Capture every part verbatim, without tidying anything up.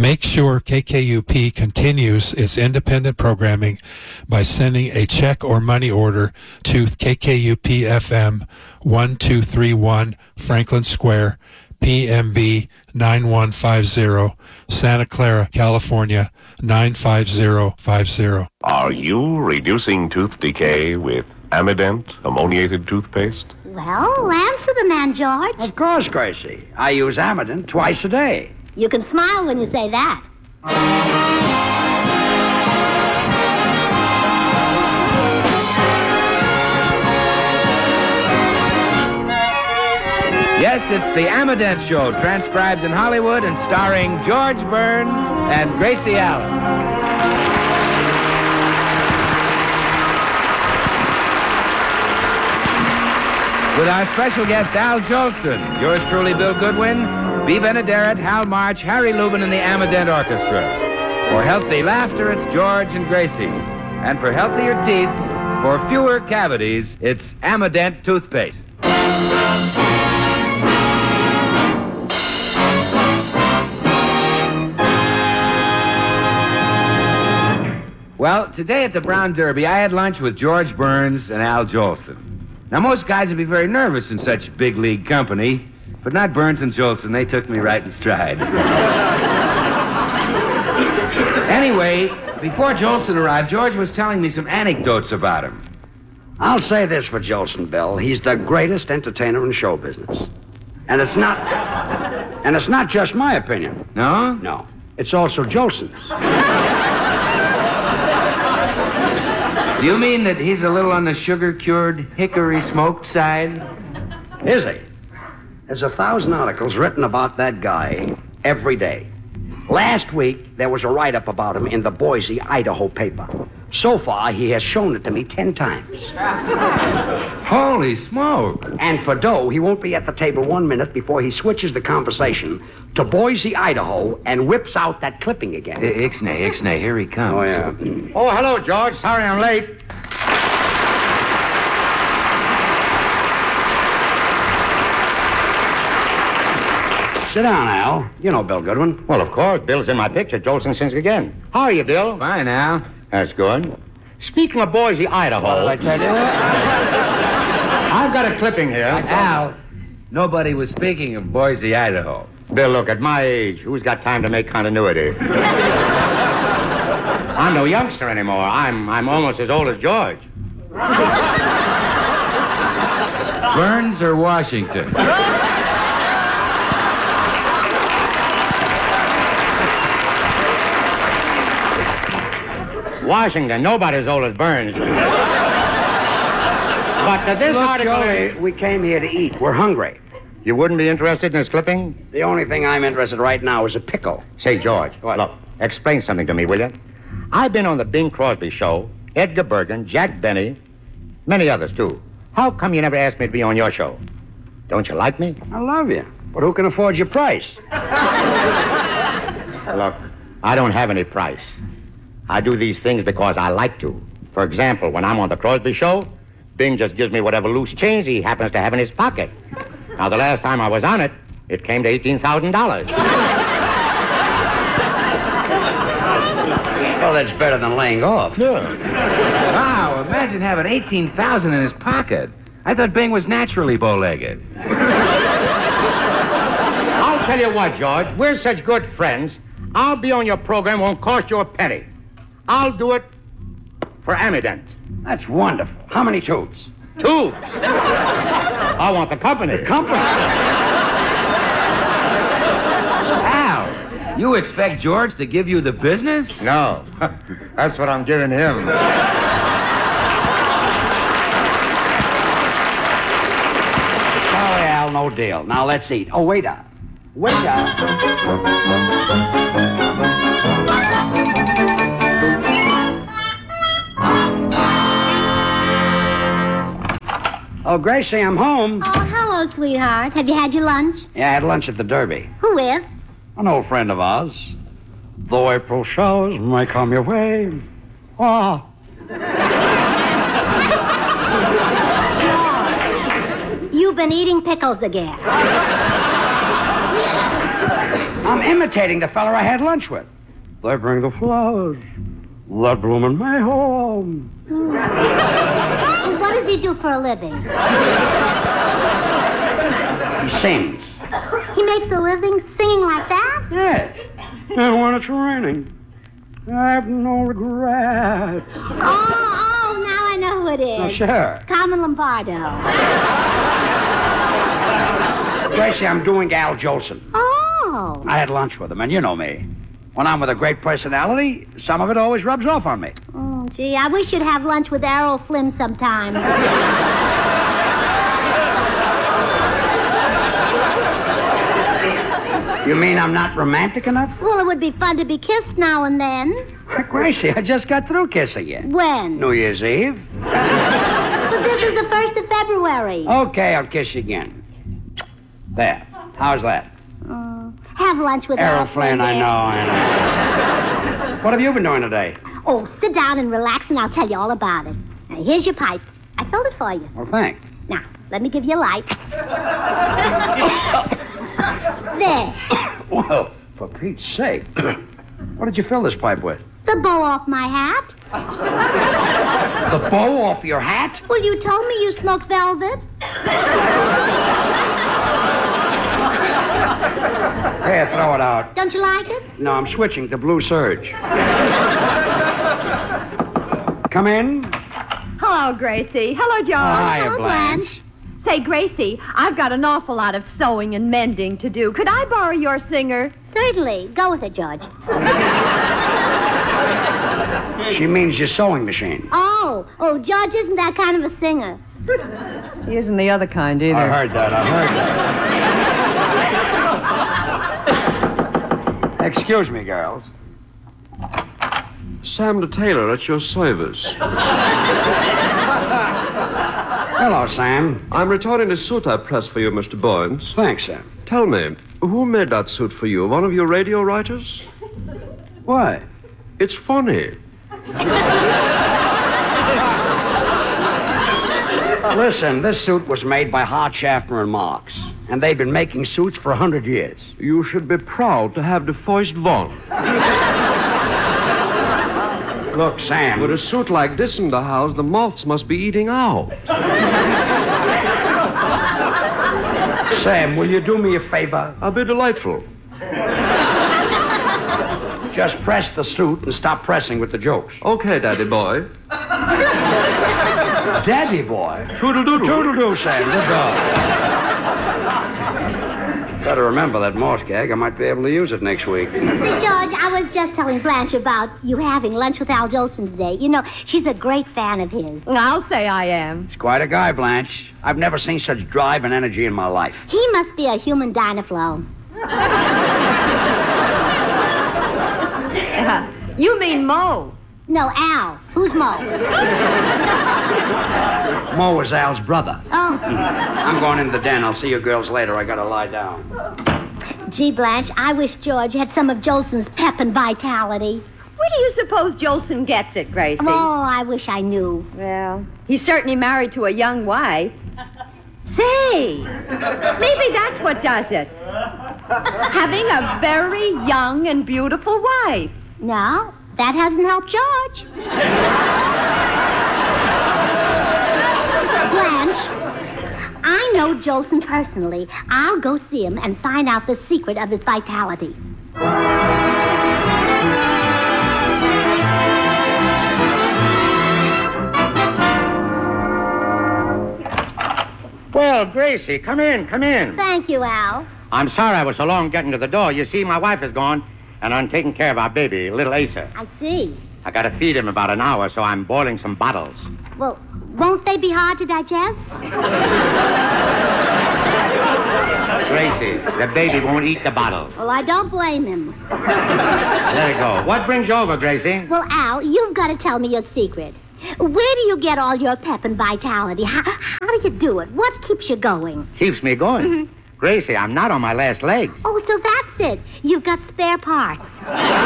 Make sure K K U P continues its independent programming by sending a check or money order to K K U P F M one two three one Franklin Square, P M B nine one five zero, Santa Clara, California nine five zero five zero. Are you reducing tooth decay with Amident ammoniated toothpaste? Well, answer the man, George. Of course, Gracie. I use Amident twice a day. You can smile when you say that. Yes, it's the Amident Show, transcribed in Hollywood and starring George Burns and Gracie Allen. With our special guest, Al Jolson, yours truly, Bill Goodwin, Bea Benaderet, Hal March, Harry Lubin, and the Amident Orchestra. For healthy laughter, it's George and Gracie. And for healthier teeth, for fewer cavities, it's Amident toothpaste. Well, today at the Brown Derby, I had lunch with George Burns and Al Jolson. Now, most guys would be very nervous in such big league company, but not Burns and Jolson. They took me right in stride. Anyway, before Jolson arrived, George was telling me some anecdotes about him. I'll say this for Jolson, Bill. He's the greatest entertainer in show business. And it's not... And it's not just my opinion. No? No. It's also Jolson's. Do you mean that he's a little on the sugar-cured, hickory-smoked side? Is he? There's a thousand articles written about that guy every day. Last week, there was a write-up about him in the Boise, Idaho paper. So far, he has shown it to me ten times. Holy smoke. And for dough, he won't be at the table one minute before he switches the conversation to Boise, Idaho, and whips out that clipping again. I- Ixnay, Ixnay, here he comes. Oh, yeah. Oh, hello, George. Sorry I'm late. Sit down, Al. You know Bill Goodwin. Well, of course. Bill's in my picture. Jolson sings again. How are you, Bill? Fine, Al. That's good. Speaking of Boise, Idaho... What did I tell you? I've got a clipping here. Al, nobody was speaking of Boise, Idaho. Bill, look, at my age, who's got time to make continuity? I'm no youngster anymore. I'm I'm almost as old as George. Burns or Washington? Washington, nobody's as old as Burns. But uh, this Look, article... Joey, we came here to eat. We're hungry. You wouldn't be interested in this clipping? The only thing I'm interested right now is a pickle. Say, George, What? look, explain something to me, will you? I've been on the Bing Crosby show, Edgar Bergen, Jack Benny, many others, too. How come you never asked me to be on your show? Don't you like me? I love you. But who can afford your price? Look, I don't have any price. I do these things because I like to. For example, when I'm on the Crosby show, Bing just gives me whatever loose change he happens to have in his pocket. Now, the last time I was on it, it came to eighteen thousand dollars. Well, that's better than laying off. Yeah. Wow, imagine having eighteen thousand dollars in his pocket. I thought Bing was naturally bow-legged. I'll tell you what, George, we're such good friends. I'll be on your program, won't cost you a penny. I'll do it for Amident. That's wonderful. How many tubes? Tubes. I want the company. The company? Al, you expect George to give you the business? No. That's what I'm giving him. Sorry, Al, no deal. Now, let's eat. Oh, waiter. Waiter. Oh, Gracie, I'm home. Oh, hello, sweetheart. Have you had your lunch? Yeah, I had lunch at the Derby. Who with? An old friend of ours. Though April showers may come your way. Oh. George, you've been eating pickles again. I'm imitating the fella I had lunch with. They bring the flowers that bloom in my home. What does he do for a living? He sings. He makes a living singing like that? Yes. And when it's raining, I have no regrets. Oh, oh, now I know who it is. Oh, sure. Carmen Lombardo. Gracie, I'm doing Al Jolson. Oh. I had lunch with him, and you know me. When I'm with a great personality, some of it always rubs off on me. Oh, gee, I wish you'd have lunch with Errol Flynn sometime. You mean I'm not romantic enough? Well, it would be fun to be kissed now and then. Gracie, I just got through kissing you. When? New Year's Eve. But this is the first of February. Okay, I'll kiss you again. There. How's that? Uh, have lunch with Errol Errol Flynn, I then. know, I know. What have you been doing today? Oh, sit down and relax, and I'll tell you all about it. Now, here's your pipe. I filled it for you. Well, thanks. Now, let me give you a light. There. Well, for Pete's sake. What did you fill this pipe with? The bow off my hat. The bow off your hat? Well, you told me you smoked velvet. Here, throw it out. Don't you like it? No, I'm switching to Blue Surge. Come in. Hello, Gracie. Hello, John. Hiya, Hello, Blanche. Say, Gracie, I've got an awful lot of sewing and mending to do. Could I borrow your singer? Certainly. Go with it, George. She means your sewing machine. Oh, oh, George isn't that kind of a singer. He isn't the other kind either. I heard that, I heard that. Excuse me, girls. Sam the tailor at your service. Hello, Sam. I'm returning a suit I pressed for you, Mister Boynes. Thanks, Sam. Tell me, who made that suit for you? One of your radio writers? Why? It's funny. Listen, this suit was made by Hart, Schaffner, and Marx. And they've been making suits for a hundred years. You should be proud to have the first one. Look, Sam. With a suit like this in the house, the moths must be eating out. Sam, will you do me a favor? I'll be delightful. Just press the suit and stop pressing with the jokes. Okay, Daddy boy. Daddy boy. Toodle-doodle. Toodle-doo, Sam. Good dog. Better remember that Morse gag. I might be able to use it next week. See, George, I was just telling Blanche about you having lunch with Al Jolson today. You know, she's a great fan of his. I'll say I am. He's quite a guy, Blanche. I've never seen such drive and energy in my life. He must be a human dynaflow. Uh, you mean Mo? No, Al. Who's Mo? Mo was Al's brother. Oh. I'm going into the den. I'll see you girls later. I gotta lie down. Gee, Blanche, I wish George had some of Jolson's pep and vitality. Where do you suppose Jolson gets it, Gracie? Oh, I wish I knew. Well, he's certainly married to a young wife. Say, maybe that's what does it. Having a very young and beautiful wife. No, that hasn't helped George. Blanche, I know Jolson personally. I'll go see him and find out the secret of his vitality. Well, Gracie, come in, come in. Thank you, Al. I'm sorry I was so long getting to the door. You see, my wife is gone, and I'm taking care of our baby, little Asa. I see. I gotta feed him about an hour, so I'm boiling some bottles. Well, won't they be hard to digest? Gracie, the baby won't eat the bottles. Well, I don't blame him. There you go. What brings you over, Gracie? Well, Al, you've got to tell me your secret. Where do you get all your pep and vitality? How, how do you do it? What keeps you going? Keeps me going. Mm-hmm. Gracie, I'm not on my last legs. Oh, so that's it. You've got spare parts.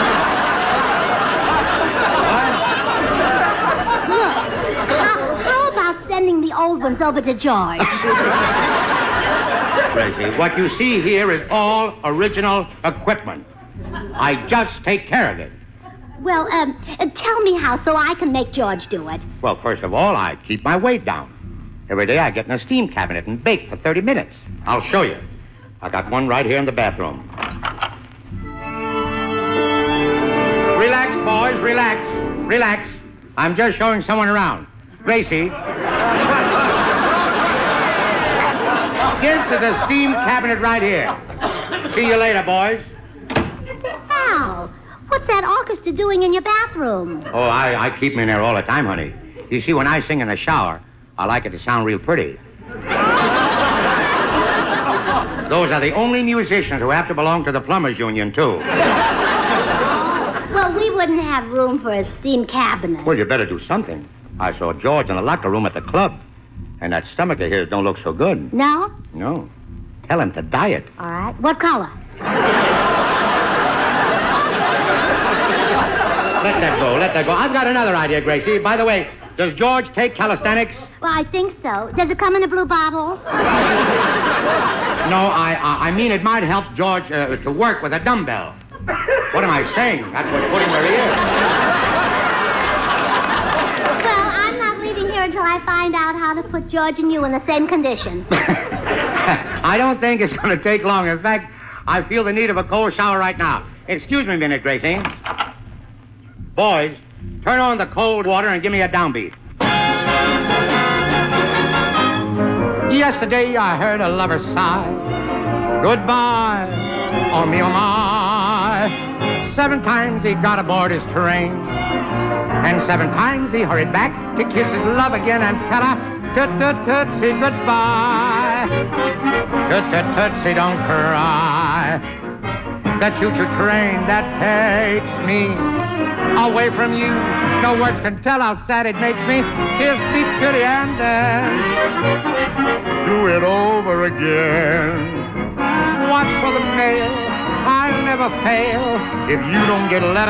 Look, how, how about sending the old ones over to George? Gracie, what you see here is all original equipment. I just take care of it. Well, um, uh, tell me how so I can make George do it. Well, first of all, I keep my weight down. Every day I get in a steam cabinet and bake for thirty minutes. I'll show you. I got one right here in the bathroom. Relax, boys, relax. Relax. I'm just showing someone around. Gracie. This is a steam cabinet right here. See you later, boys. Al, what's that orchestra doing in your bathroom? Oh, I, I keep them in there all the time, honey. You see, when I sing in the shower, I like it to sound real pretty. Those are the only musicians who have to belong to the Plumbers Union, too. Well, we wouldn't have room for a steam cabinet. Well, you better do something. I saw George in the locker room at the club, and that stomach of his don't look so good. No? No. Tell him to diet. All right. What color? Let that go, let that go. I've got another idea, Gracie. By the way, does George take calisthenics? Well, I think so. Does it come in a blue bottle? No, I I, I mean it might help George uh, to work with a dumbbell. What am I saying? That's what put him where he is. Well, I'm not leaving here until I find out how to put George and you in the same condition. I don't think it's going to take long. In fact, I feel the need of a cold shower right now. Excuse me a minute, Gracie. Boys, turn on the cold water and give me a downbeat. Yesterday I heard a lover sigh. Goodbye, oh me, oh my. Seven times he got aboard his train. And seven times he hurried back to kiss his love again and tell her, tut-tut-tootsie, goodbye. Tut-tut-tootsie, don't cry. That choo-choo train that takes me away from you. No words can tell how sad it makes me. Kiss me to the end and do it over again. Watch for the mail, I'll never fail. If you don't get a letter